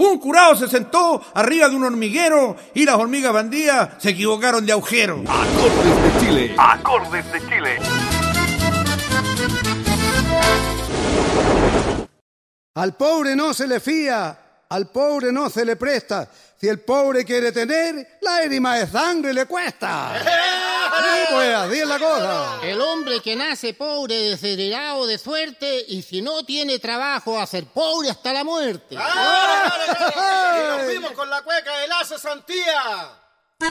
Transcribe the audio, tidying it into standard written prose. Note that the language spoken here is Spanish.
Un curao se sentó arriba de un hormiguero y las hormigas bandidas se equivocaron de agujero. Acordes de Chile. Acordes de Chile. Al pobre no se le fía, al pobre no se le presta. Si el pobre quiere tener, lágrima de sangre le cuesta. Sí, pues, así es la cosa. El hombre que nace pobre, desheredado de suerte, y si no tiene trabajo, a ser pobre hasta la muerte. Y nos fuimos con la cueca de la cesantía.